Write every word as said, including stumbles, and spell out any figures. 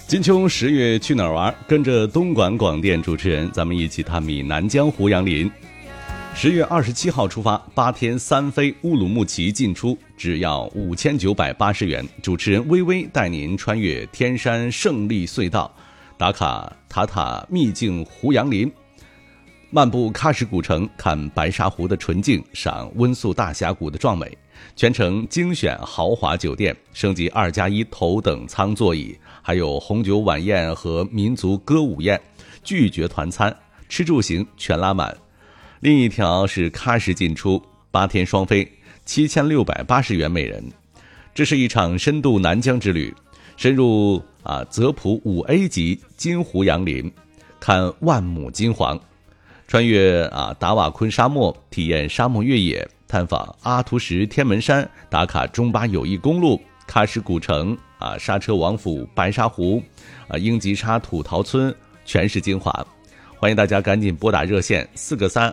金秋十月去哪儿玩？跟着东莞广电主持人，咱们一起探秘南疆胡杨林。十月二十七号出发，八天三飞乌鲁木齐进出，只要五千九百八十元。主持人微微带您穿越天山胜利隧道，打卡塔塔秘境胡杨林，漫步喀什古城，看白沙湖的纯净，赏温宿大峡谷的壮美。全程精选豪华酒店，升级二加一头等舱座椅，还有红酒晚宴和民族歌舞宴，拒绝团餐，吃住行全拉满。另一条是喀什进出，八天双飞，七千六百八十元每人。这是一场深度南疆之旅，深入啊泽普五 A 级金胡杨林，看万亩金黄，穿越啊达瓦昆沙漠，体验沙漠越野，探访阿图什天门山，打卡中巴友谊公路、喀什古城啊、刹车王府、白沙湖啊、英吉沙土陶村，全是精华。欢迎大家赶紧拨打热线四个三